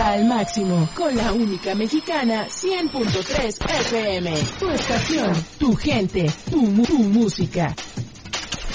música al máximo, con la única mexicana 100.3 FM. Tu estación, tu gente, tu música.